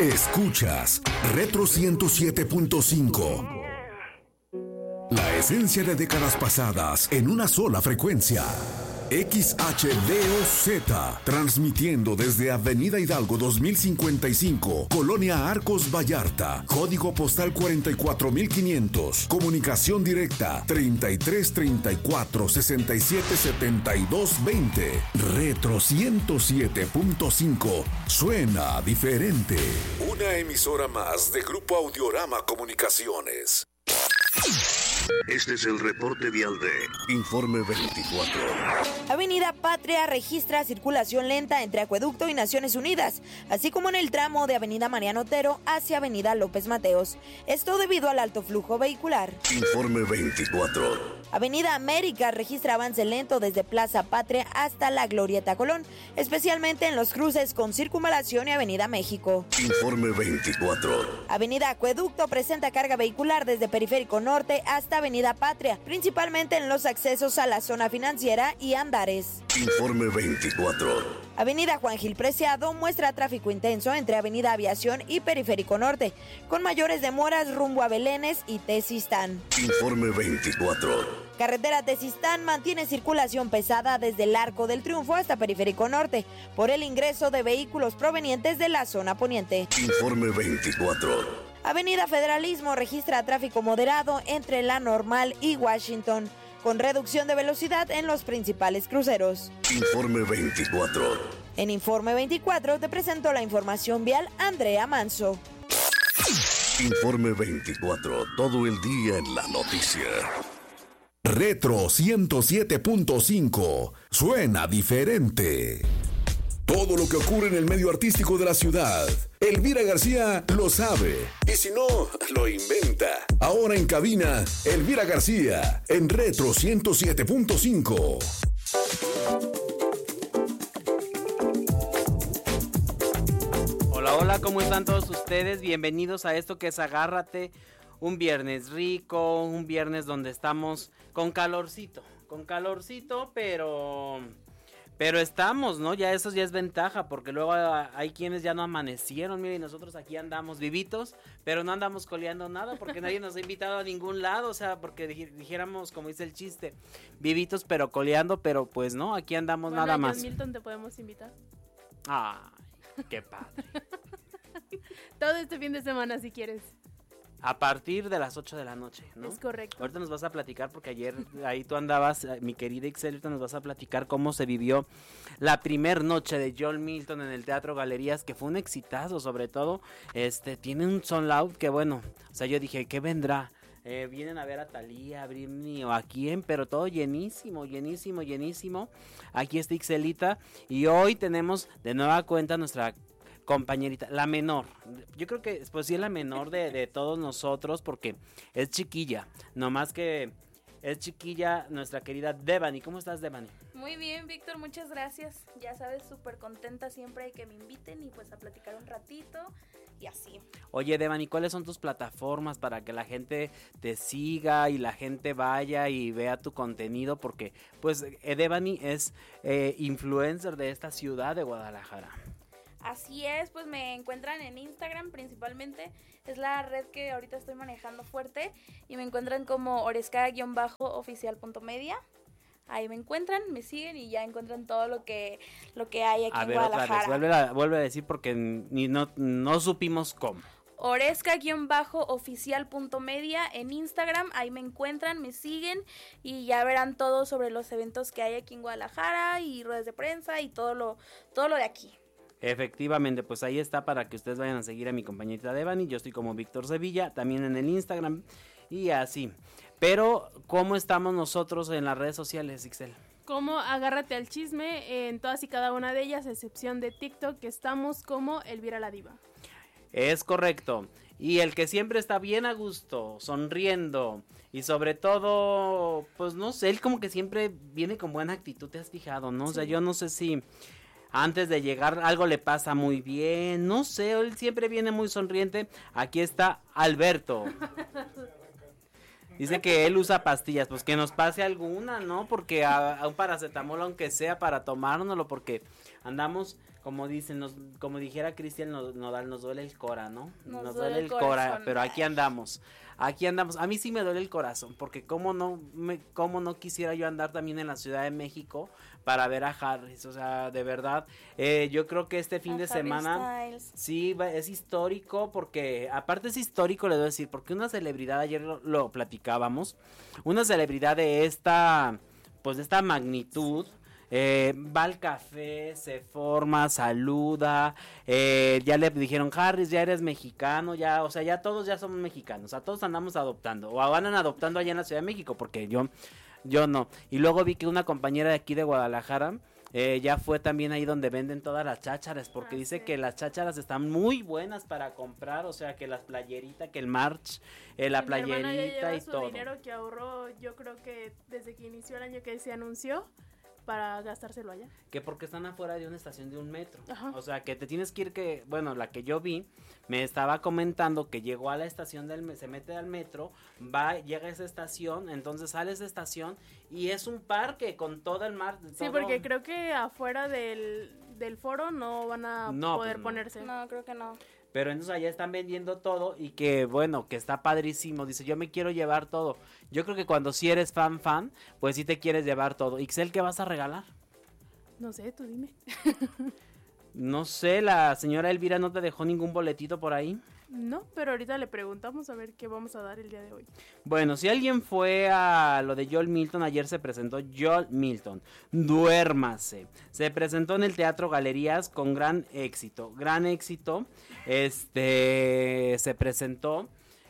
Escuchas Retro 107.5. La esencia de décadas pasadas en una sola frecuencia. XHDOZ, transmitiendo desde Avenida Hidalgo 2055, Colonia Arcos Vallarta, código postal 44500, comunicación directa 3334-677220. Retro 107.5, suena diferente. Una emisora más de Grupo Audiorama Comunicaciones. Este es el reporte vial de Informe 24. Avenida Patria registra circulación lenta entre Acueducto y Naciones Unidas, así como en el tramo de Avenida Mariano Otero hacia Avenida López Mateos. Esto debido al alto flujo vehicular. Informe 24. Avenida América registra avance lento desde Plaza Patria hasta la Glorieta Colón, especialmente en los cruces con Circunvalación y Avenida México. Informe 24. Avenida Acueducto presenta carga vehicular desde Periférico Norte hasta Avenida Patria, principalmente en los accesos a la zona financiera y Andares. Informe 24. Avenida Juan Gil Preciado muestra tráfico intenso entre Avenida Aviación y Periférico Norte, con mayores demoras rumbo a Belénes y Tezistán. Informe 24. Carretera Tezistán mantiene circulación pesada desde el Arco del Triunfo hasta Periférico Norte, por el ingreso de vehículos provenientes de la zona poniente. Informe 24. Avenida Federalismo registra tráfico moderado entre La Normal y Washington, con reducción de velocidad en los principales cruceros. Informe 24. En Informe 24 te presentó la información vial Andrea Manso. Informe 24, todo el día en la noticia. Retro 107.5, suena diferente. Todo lo que ocurre en el medio artístico de la ciudad, Elvira García lo sabe. Y si no, lo inventa. Ahora en cabina, Elvira García, en Retro 107.5. Hola, hola, ¿cómo están todos ustedes? Bienvenidos a esto que es Agárrate. Un viernes rico, un viernes donde estamos con calorcito, pero estamos, ¿no? Ya eso ya es ventaja, porque luego hay quienes ya no amanecieron, miren, nosotros aquí andamos vivitos, pero no andamos coleando nada, porque nadie nos ha invitado a ningún lado, o sea, porque dijéramos, como dice el chiste, vivitos pero coleando, pero pues no, aquí andamos nada más. John Milton te podemos invitar. Ay, qué padre. Todo este fin de semana si quieres. A partir de las 8 de la noche, ¿no? Es correcto. Ahorita nos vas a platicar, porque ayer ahí tú andabas, mi querida Ixel, ahorita nos vas a platicar cómo se vivió la primer noche de John Milton en el Teatro Galerías, que fue un exitazo, sobre todo, tiene un sold out que bueno, o sea, yo dije, ¿qué vendrá? Vienen a ver a Thalía, a Britney o a quién, pero todo llenísimo. Aquí está Ixelita, y hoy tenemos de nueva cuenta nuestra compañerita, la menor, yo creo que pues sí es la menor de todos nosotros, porque es chiquilla, nomás que es chiquilla nuestra querida Devani. ¿Cómo estás, Devani? Muy bien, Víctor, muchas gracias, ya sabes, súper contenta siempre de que me inviten y pues a platicar un ratito y así. Oye, Devani, ¿cuáles son tus plataformas para que la gente te siga y la gente vaya y vea tu contenido? Porque pues Devani es influencer de esta ciudad de Guadalajara. Así es, pues me encuentran en Instagram principalmente, es la red que ahorita estoy manejando fuerte, y me encuentran como oresca_oficial.media. Ahí me encuentran, me siguen y ya encuentran todo lo que hay aquí en Guadalajara. Otra vez, vuelve a decir, porque no supimos cómo. Oresca_oficial.media en Instagram, ahí me encuentran, me siguen y ya verán todo sobre los eventos que hay aquí en Guadalajara y ruedas de prensa y todo lo de aquí. Efectivamente, pues ahí está para que ustedes vayan a seguir a mi compañerita Devani. Yo estoy como Víctor Sevilla, también en el Instagram y así. Pero, ¿cómo estamos nosotros en las redes sociales, Ixel? Como Agárrate al Chisme en todas y cada una de ellas, a excepción de TikTok, que estamos como Elvira la Diva. Es correcto. Y el que siempre está bien a gusto, sonriendo y sobre todo, pues no sé, él como que siempre viene con buena actitud, ¿te has fijado, no? Sí. O sea, yo no sé si antes de llegar algo le pasa muy bien, no sé, él siempre viene muy sonriente. Aquí está Alberto. Dice que él usa pastillas, pues que nos pase alguna, ¿no? Porque a un paracetamol, aunque sea para tomárnoslo, porque andamos como dicen, como dijera Cristian Nodal, nos duele el cora, ¿no? Nos duele el cora, pero aquí andamos. A mí sí me duele el corazón, porque cómo no quisiera yo andar también en la Ciudad de México para ver a Harris, o sea, de verdad, yo creo que este fin de semana, sí, es histórico, porque, aparte es histórico, le debo decir, porque una celebridad, ayer lo platicábamos, una celebridad de esta magnitud, va al café, se forma, saluda, ya le dijeron, Harris, ya eres mexicano, ya, o sea, ya todos ya somos mexicanos, o sea, todos andamos adoptando, o van adoptando allá en la Ciudad de México, porque yo no. Y luego vi que una compañera de aquí de Guadalajara, ya fue también ahí donde venden todas las chácharas, porque dice que las chácharas están muy buenas para comprar, o sea, que las playeritas, que el march, la playerita y todo. Dinero que ahorró, yo creo que desde que inició el año que se anunció, para gastárselo allá. Que porque están afuera de una estación de un metro. Ajá. O sea, que te tienes que ir la que yo vi, me estaba comentando que llegó a la estación se mete al metro, llega a esa estación, entonces sale a esa estación y es un parque con todo el mar. Sí, porque creo que afuera del foro no van a poder ponerse. No, creo que no. Pero entonces allá están vendiendo todo y que bueno, que está padrísimo. Dice, yo me quiero llevar todo. Yo creo que cuando sí eres fan, pues sí te quieres llevar todo. Ixel, ¿qué vas a regalar? No sé, tú dime. No sé, la señora Elvira no te dejó ningún boletito por ahí. No, pero ahorita le preguntamos a ver qué vamos a dar el día de hoy. Bueno, si alguien fue a lo de Joel Milton, ayer se presentó Joel Milton. Duérmase. Se presentó en el Teatro Galerías con gran éxito. Se presentó,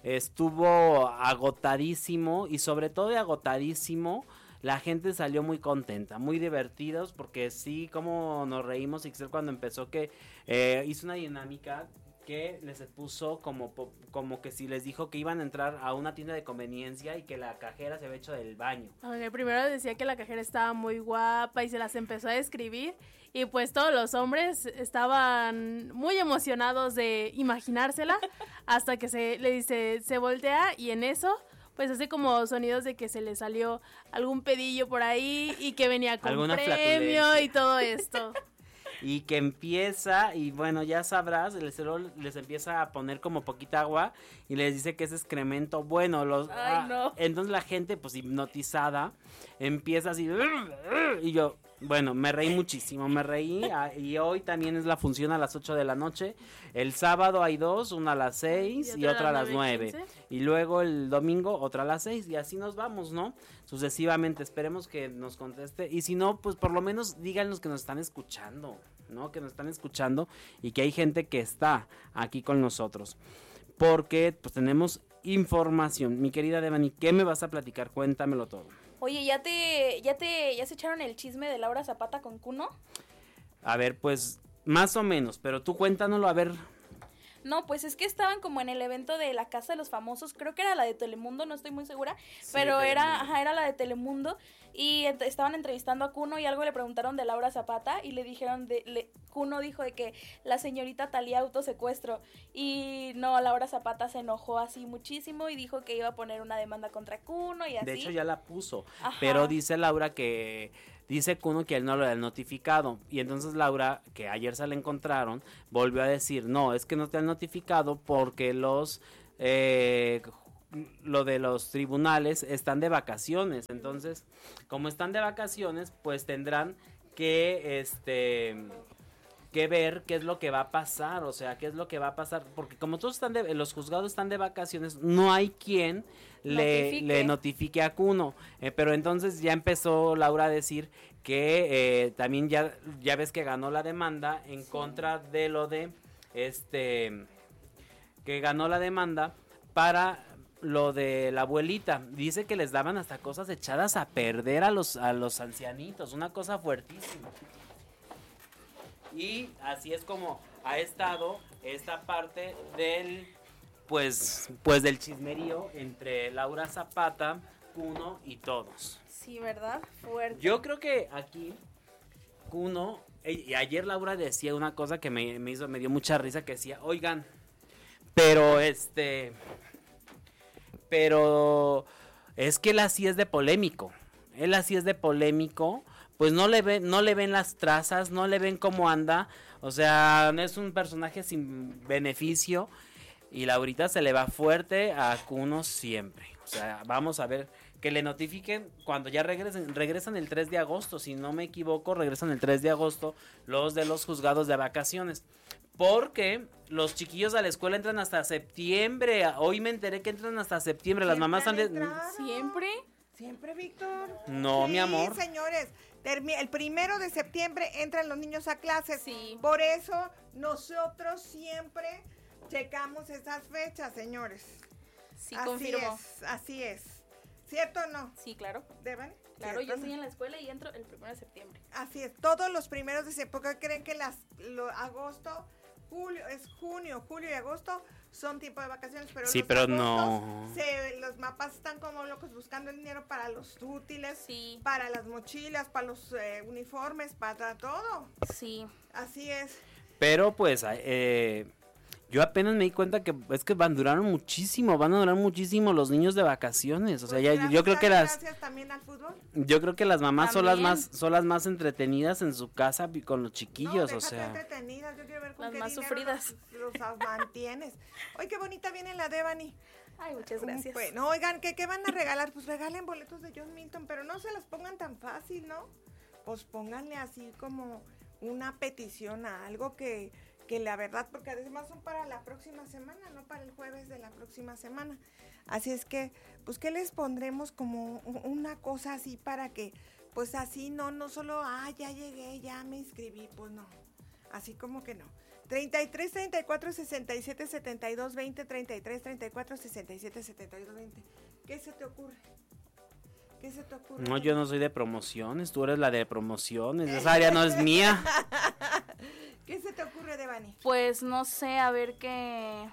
estuvo agotadísimo y sobre todo agotadísimo. La gente salió muy contenta, muy divertidos, porque sí, como nos reímos Ixel cuando empezó, que hizo una dinámica que les puso como que si les dijo que iban a entrar a una tienda de conveniencia y que la cajera se había hecho del baño. Okay, primero decía que la cajera estaba muy guapa y se las empezó a describir, y pues todos los hombres estaban muy emocionados de imaginársela, hasta que le dice, se voltea y en eso pues hace como sonidos de que se le salió algún pedillo por ahí y que venía con alguna premio flatulencia y todo esto. Y que empieza, y bueno, ya sabrás, les empieza a poner como poquita agua y les dice que es excremento. Bueno, no. Entonces la gente, pues hipnotizada, empieza así, y yo, bueno, me reí muchísimo, y hoy también es la función a las 8 de la noche. El sábado hay dos, una a las 6 y otra a las 9. Y luego el domingo otra a las 6 y así nos vamos, ¿no? Sucesivamente, esperemos que nos conteste. Y si no, pues por lo menos díganos que nos están escuchando, ¿no? Que nos están escuchando y que hay gente que está aquí con nosotros. Porque pues tenemos información. Mi querida Devani, ¿qué me vas a platicar? Cuéntamelo todo. Oye, ¿ya se echaron el chisme de Laura Zapata con Kuno? A ver, pues más o menos, pero tú cuéntanoslo, a ver. No, pues es que estaban como en el evento de la Casa de los Famosos, creo que era la de Telemundo, no estoy muy segura, Sí, pero era la de Telemundo, y estaban entrevistando a Kuno y algo le preguntaron de Laura Zapata y le dijeron, Kuno dijo de que la señorita Thalía autosecuestro, y no, Laura Zapata se enojó así muchísimo y dijo que iba a poner una demanda contra Kuno y así. De hecho ya la puso, Ajá. Pero dice Laura dice Kuno que él no lo ha notificado, y entonces Laura, que ayer se la encontraron, volvió a decir, no, es que no te han notificado porque lo de los tribunales están de vacaciones, entonces, como están de vacaciones, pues tendrán que, que ver qué es lo que va a pasar, o sea, qué es lo que va a pasar, porque como todos los juzgados están de vacaciones, no hay quien le notifique a Kuno, pero entonces ya empezó Laura a decir que también ya ves que ganó la demanda en contra de lo de, que ganó la demanda para lo de la abuelita. Dice que les daban hasta cosas echadas a perder a los ancianitos, una cosa fuertísima. Y así es como ha estado esta parte del pues del chismerío entre Laura Zapata, Kuno y todos. Sí, ¿verdad? Fuerte. Yo creo que aquí Kuno, y ayer Laura decía una cosa que me dio mucha risa, que decía, oigan, pero es que él así es de polémico. Pues no le ven las trazas, no le ven cómo anda. O sea, es un personaje sin beneficio y Laurita se le va fuerte a Kuno siempre. O sea, vamos a ver que le notifiquen cuando ya regresan el 3 de agosto, si no me equivoco, regresan el 3 de agosto los de los juzgados de vacaciones. Porque los chiquillos a la escuela entran hasta septiembre. Hoy me enteré que entran hasta septiembre. Las mamás han ¿Siempre? Siempre, Víctor. No, sí, mi amor. Señores, el 1 de septiembre entran los niños a clases. Sí. Por eso nosotros siempre checamos esas fechas, señores. Sí, confirmo. Así es. ¿Cierto o no? Sí, claro. ¿Deben? Claro, yo estoy en la escuela y entro el 1 de septiembre. Así es, todos los primeros de septiembre, porque creen que agosto, julio y agosto son tiempo de vacaciones, pero sí, los pero agostos, no. Los mapas están como locos buscando el dinero para los útiles, Sí. para las mochilas, para los uniformes, para todo. Sí. Así es. Pero pues yo apenas me di cuenta que es que van a durar muchísimo los niños de vacaciones. O sea, Pues ya, yo creo que gracias también al fútbol. yo creo que las mamás son También. las más entretenidas en su casa con los chiquillos, no, o sea. entretenidas, yo quiero ver con Las qué más dinero sufridas. los mantienes. Ay, qué bonita viene la Devani. Ay, muchas gracias. Bueno, oigan, ¿qué van a regalar? Pues regalen boletos de John Milton, pero no se las pongan tan fácil, ¿no? Pues pónganle así como una petición a algo que la verdad, porque además son para la próxima semana, no para el jueves de la próxima semana. Así es que, pues, ¿qué les pondremos como una cosa así para que, pues así no solo, ya llegué, ya me inscribí, pues no, así como que no. 33 34 67 72 20, 33 34 67 72 20. ¿Qué se te ocurre? ¿Qué se te ocurre? No, yo no soy de promociones, tú eres la de promociones, esa área no es mía. ¿Qué se te ocurre, Devani? Pues no sé, a ver que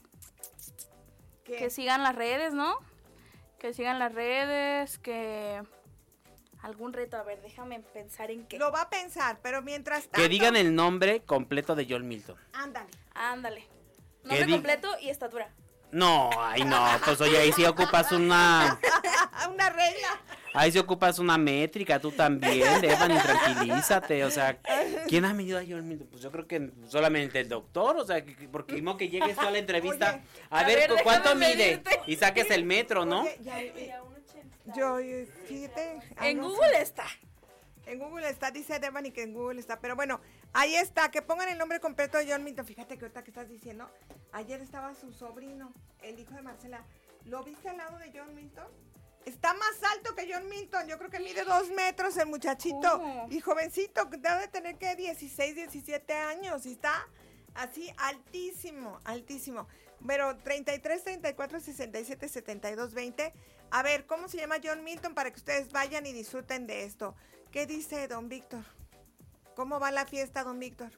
sigan las redes, ¿no? Que sigan las redes, que algún reto, a ver, déjame pensar en qué. Lo va a pensar, pero mientras tanto... Que digan el nombre completo de John Milton. Ándale. Ándale. ¿Qué Nombre di- completo y estatura. No, ay no, pues oye, ahí sí ocupas una regla. Ahí si ocupas una métrica, tú también, Devani, tranquilízate, o sea, ¿quién ha medido a John Milton? Pues yo creo que solamente el doctor, o sea, porque no que llegues tú a la entrevista, Oye, a a ver, ver, ¿cuánto déjame mide? medirte. Y saques el metro, ¿no? Oye, yo, fíjate. En no sé. Google está. En Google está, dice Devani que en Google está, pero bueno, ahí está, que pongan el nombre completo de John Milton. Fíjate que ahorita que estás diciendo, ayer estaba su sobrino, el hijo de Marcela. ¿Lo viste al lado de John Milton? Está más alto que John Milton, yo creo que mide 2 metros el muchachito. ¿Cómo? Y jovencito, debe de tener que 16, 17 años, y está así altísimo, altísimo. Pero 33, 34, 67, 72, 20. A ver, ¿cómo se llama John Milton para que ustedes vayan y disfruten de esto? ¿Qué dice don Víctor? ¿Cómo va la fiesta, don Víctor?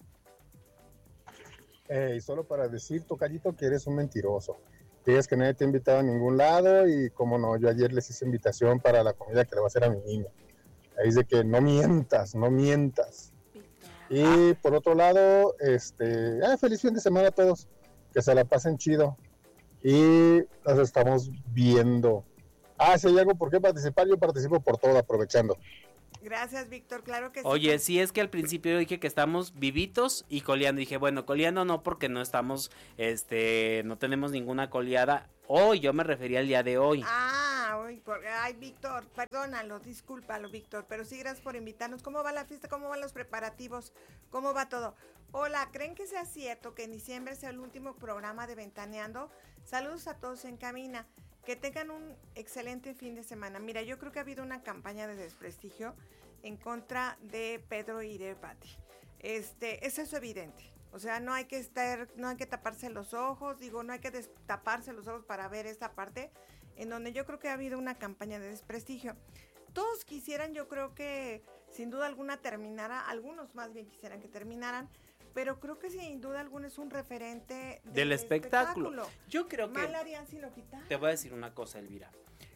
Y solo para decir, tocallito, que eres un mentiroso. Dices que nadie te ha invitado a ningún lado y como no, yo ayer les hice invitación para la comida que le va a hacer a mi niño. Ahí dice que no mientas, no mientas. Y por otro lado, feliz fin de semana a todos, que se la pasen chido y nos estamos viendo. Si hay algo por qué participar, yo participo por todo, aprovechando. Gracias, Víctor, claro que sí. Oye, sí, es que al principio yo dije que estamos vivitos y coleando. Dije, bueno, coleando no, porque no estamos, no tenemos ninguna coleada. Hoy, yo me refería al día de hoy. Ay, Víctor, perdónalo, discúlpalo, Víctor, pero sí, gracias por invitarnos. ¿Cómo va la fiesta? ¿Cómo van los preparativos? ¿Cómo va todo? Hola, ¿creen que sea cierto que en diciembre sea el último programa de Ventaneando? Saludos a todos en cabina. Que tengan un excelente fin de semana. Mira, yo creo que ha habido una campaña de desprestigio en contra de Pedro y de Pati. Eso es evidente. O sea, no hay que taparse los ojos, no hay que destaparse los ojos para ver esta parte en donde yo creo que ha habido una campaña de desprestigio. Todos quisieran, yo creo que sin duda alguna terminara, algunos más bien quisieran que terminaran, pero creo que sin duda alguna es un referente del espectáculo. Yo creo que... Mal harían si lo quitaran. Te voy a decir una cosa, Elvira.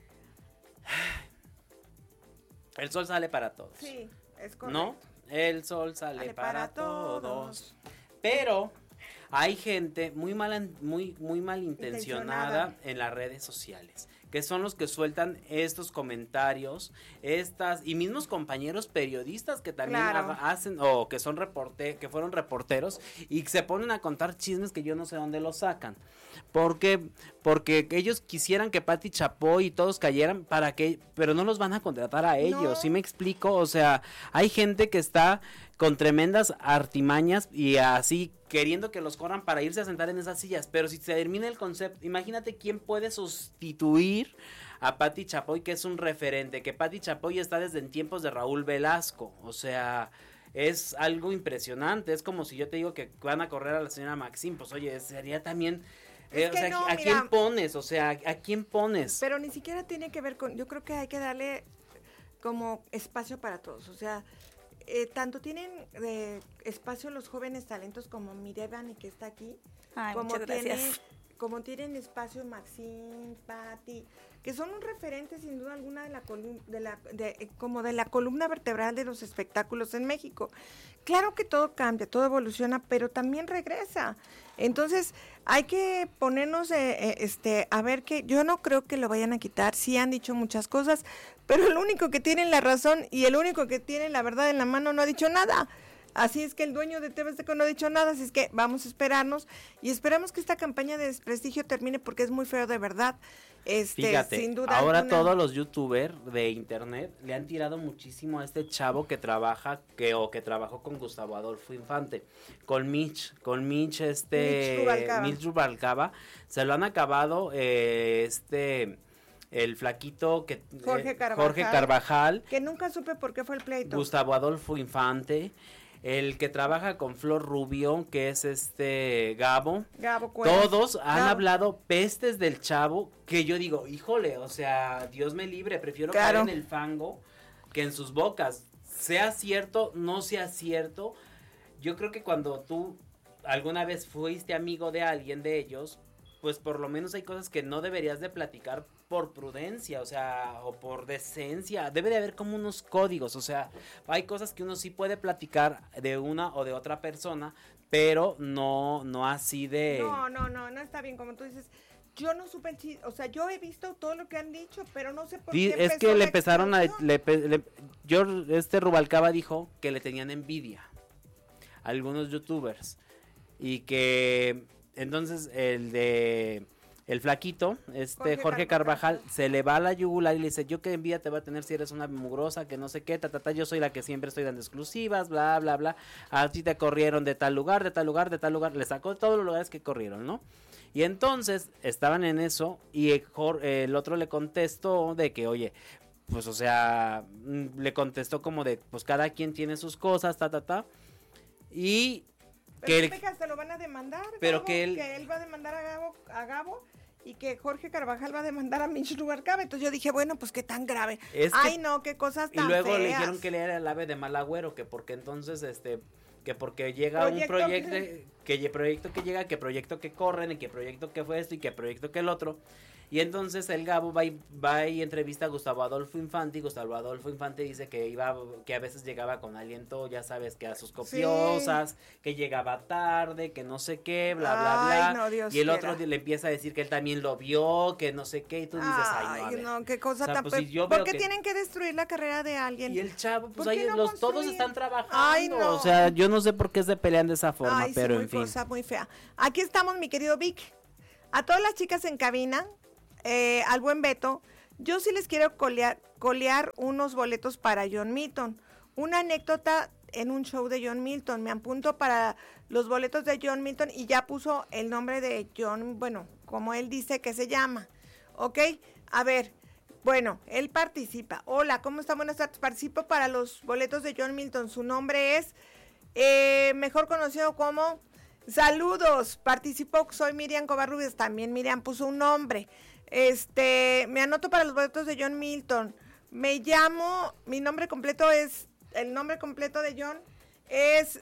El sol sale para todos. Sí, es correcto. ¿No? El sol sale para todos. Pero hay gente muy malintencionada en las redes sociales que son los que sueltan estos comentarios, y mismos compañeros periodistas que también hacen, o que son que fueron reporteros, y se ponen a contar chismes que yo no sé dónde los sacan. Porque ellos quisieran que Pati Chapoy y todos cayeran, pero no los van a contratar a ellos, No. ¿sí me explico? O sea, hay gente que está con tremendas artimañas y así queriendo que los corran para irse a sentar en esas sillas, pero si se termina el concepto, imagínate quién puede sustituir a Pati Chapoy, que es un referente, que Pati Chapoy está desde en tiempos de Raúl Velasco, o sea, es algo impresionante, es como si yo te digo que van a correr a la señora Maxim, pues oye, sería también... Es o que sea, no, ¿a mira, quién pones? O sea, ¿a quién pones? Pero ni siquiera tiene que ver con, yo creo que hay que darle como espacio para todos, o sea, tanto tienen espacio los jóvenes talentos como Mirevan y que está aquí, Ay, como muchas gracias. como tienen espacio Maxine, Patti, que son un referente sin duda alguna de la como de la columna vertebral de los espectáculos en México. Claro que todo cambia, todo evoluciona, pero también regresa. Entonces, hay que ponernos a ver que yo no creo que lo vayan a quitar. Sí han dicho muchas cosas, pero el único que tiene la razón y el único que tiene la verdad en la mano no ha dicho nada. Así es que el dueño de TV Azteca no ha dicho nada, así es que vamos a esperarnos y esperamos que esta campaña de desprestigio termine porque es muy feo de verdad. Fíjate, sin duda ahora alguna. todos los youtubers de internet le han tirado muchísimo a este chavo que trabajó con Gustavo Adolfo Infante, con Mitch Rubalcaba, se lo han acabado, el flaquito Jorge Carvajal, que nunca supe por qué fue el pleito. Gustavo Adolfo Infante, el que trabaja con Flor Rubio, que es Gabo Cuevas. Todos han hablado pestes del chavo, que yo digo, híjole, o sea, Dios me libre, prefiero caer en el fango que en sus bocas, sea cierto, no sea cierto. Yo creo que cuando tú alguna vez fuiste amigo de alguien de ellos, pues por lo menos hay cosas que no deberías de platicar por prudencia, o sea, o por decencia. Debe de haber como unos códigos, o sea, hay cosas que uno sí puede platicar de una o de otra persona, pero no así de... No está bien, como tú dices. Yo no supe el chiste, o sea, yo he visto todo lo que han dicho, pero no sé por qué es que le empezaron a... explosión. Rubalcaba dijo que le tenían envidia a algunos youtubers y que entonces el flaquito, Jorge Carvajal, se le va a la yugular y le dice, yo qué envidia te va a tener si eres una mugrosa, que no sé qué, yo soy la que siempre estoy dando exclusivas, bla, bla, bla, a ti te corrieron de tal lugar, le sacó todos los lugares que corrieron, ¿no? Y entonces estaban en eso y el otro le contestó de que, oye, pues o sea, le contestó como de, pues cada quien tiene sus cosas, y... Pero que se lo van a demandar, pero Gabo, que él va a demandar a Gabo y que Jorge Carvajal va a demandar a Mitch Rubalcaba. Entonces yo dije, bueno, pues qué tan grave. Ay, no, qué cosas tan feas. Y luego feas. le dijeron que le era el ave de mal agüero, que porque entonces, que porque llega un proyecto que proyecto que corren, y que proyecto que fue esto, y que proyecto que el otro. Y entonces el Gabo va y entrevista a Gustavo Adolfo Infante, y Gustavo Adolfo Infante dice que a veces llegaba con aliento, ya sabes, que a sus copiosas, que llegaba tarde, que no sé qué, bla, bla, bla. No, Dios y el quiera. otro le empieza a decir que él también lo vio, que no sé qué, y tú dices, ay, no, a ver. no, qué cosa, O sea, tan pues, si yo ¿por veo qué que- tienen que destruir la carrera de alguien? Y el chavo, pues ¿Por qué ahí no todos construyen? están trabajando. Ay, no. O sea, yo no sé por qué se pelean de esa forma, Ay, pero sí, en fin. cosa muy fea. Aquí estamos, mi querido Vic. A todas las chicas en cabina, al buen Beto, yo sí les quiero colear unos boletos para John Milton. Una anécdota en un show de John Milton. Me apunto para los boletos de John Milton y ya puso el nombre de John, bueno, como él dice que se llama. ¿Ok? A ver, bueno, él participa. Hola, ¿cómo está? Buenas tardes. Participo para los boletos de John Milton. Su nombre es, mejor conocido como... Saludos, participo, soy Miriam Covarrubias, también Miriam puso un nombre. Me anoto para los boletos de John Milton. Me llamo, mi nombre completo es, el nombre completo de John es,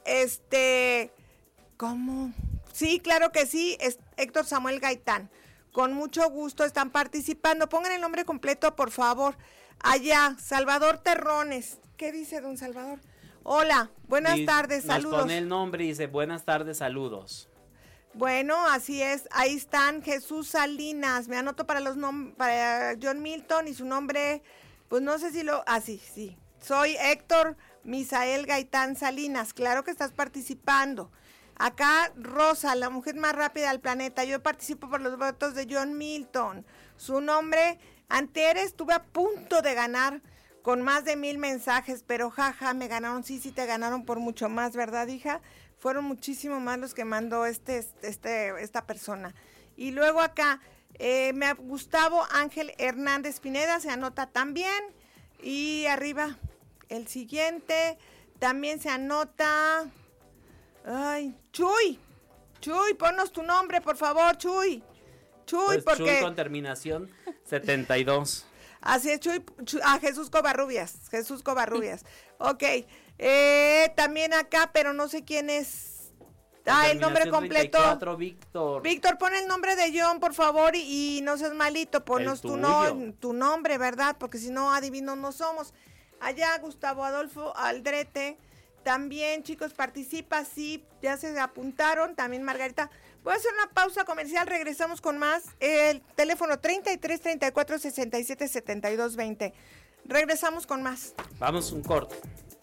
¿cómo? Sí, claro que sí, es Héctor Samuel Gaitán. Con mucho gusto están participando. Pongan el nombre completo, por favor. Allá, Salvador Terrones. ¿Qué dice don Salvador? Hola, buenas tardes, Nos saludos. pone el nombre y dice, buenas tardes, saludos. Bueno, así es. Ahí están Jesús Salinas. Me anoto para para John Milton y su nombre, pues no sé si sí. Soy Héctor Misael Gaitán Salinas. Claro que estás participando. Acá Rosa, la mujer más rápida del planeta. Yo participo por los votos de John Milton. Su nombre, antier estuve a punto de ganar con más de 1000 mensajes, pero jaja, me ganaron. Sí, te ganaron por mucho más, ¿verdad, hija? Fueron muchísimo más los que mandó esta persona. Y luego acá, Gustavo Ángel Hernández Pineda se anota también. Y arriba, el siguiente, también se anota... Ay, Chuy, ponnos tu nombre, por favor, Chuy. Pues porque... Chuy con terminación 72. Así es, Jesús Covarrubias. Ok, también acá, pero no sé quién es. El nombre completo. 34, Víctor. Víctor, pon el nombre de John, por favor, y no seas malito, ponnos tu nombre, ¿verdad? Porque si no, adivinos no somos. Allá, Gustavo Adolfo Aldrete. También, chicos, participa, sí, ya se apuntaron. También Margarita. Voy a hacer una pausa comercial, regresamos con más. El teléfono 33 34 67 72 20. Regresamos con más. Vamos un corte.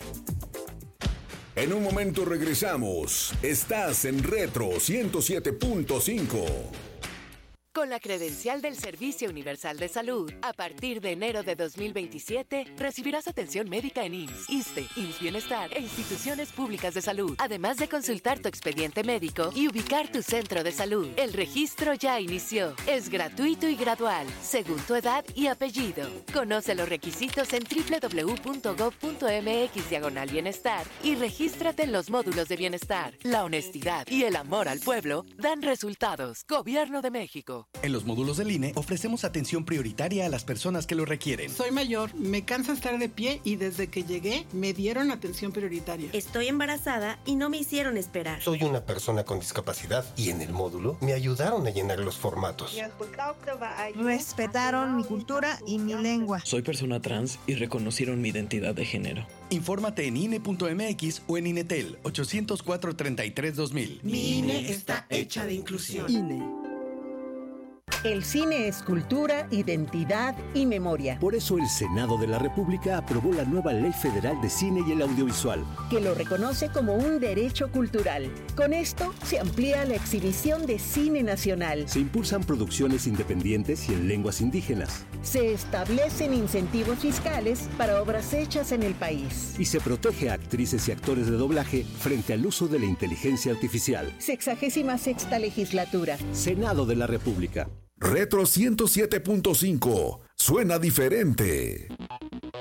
En un momento regresamos. Estás en Retro 107.5. Con la credencial del Servicio Universal de Salud, a partir de enero de 2027, recibirás atención médica en IMSS, ISSSTE, IMSS Bienestar e instituciones públicas de salud, además de consultar tu expediente médico y ubicar tu centro de salud. El registro ya inició. Es gratuito y gradual, según tu edad y apellido. Conoce los requisitos en www.gov.mx/bienestar y regístrate en los módulos de bienestar. La honestidad y el amor al pueblo dan resultados. Gobierno de México. En los módulos del INE ofrecemos atención prioritaria a las personas que lo requieren. Soy mayor, me cansa estar de pie y desde que llegué me dieron atención prioritaria. Estoy embarazada y no me hicieron esperar. Soy una persona con discapacidad y en el módulo me ayudaron a llenar los formatos. Respetaron mi cultura y mi lengua. Soy persona trans y reconocieron mi identidad de género. Infórmate en INE.mx o en INETEL 804-33-2000. Mi INE está hecha de inclusión. INE. El cine es cultura, identidad y memoria. Por eso el Senado de la República aprobó la nueva Ley Federal de Cine y el Audiovisual, que lo reconoce como un derecho cultural. Con esto se amplía la exhibición de cine nacional. Se impulsan producciones independientes y en lenguas indígenas. Se establecen incentivos fiscales para obras hechas en el país. Y se protege a actrices y actores de doblaje frente al uso de la inteligencia artificial. 66ª legislatura. Senado de la República. Retro 107.5. Suena diferente.